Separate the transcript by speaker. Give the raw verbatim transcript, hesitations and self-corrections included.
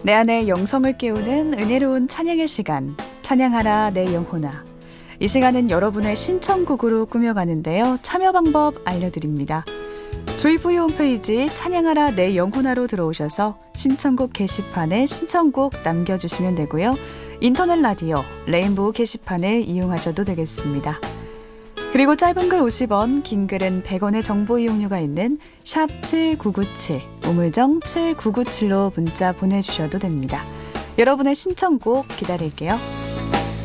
Speaker 1: 내 안에 영성을 깨우는 은혜로운 찬양의 시간, 찬양하라 내 영혼아. 이 시간은 여러분의 신청곡으로 꾸며가는데요. 참여 방법 알려드립니다. 조이브이 홈페이지 찬양하라 내 영혼아로 들어오셔서 신청곡 게시판에 신청곡 남겨주시면 되고요. 인터넷 라디오 레인보우 게시판을 이용하셔도 되겠습니다. 그리고 짧은 글 오십 원, 긴 글은 백 원의 정보 이용료가 있는 샵 칠구구칠, 우물정 칠구구칠로 문자 보내주셔도 됩니다. 여러분의 신청곡 기다릴게요.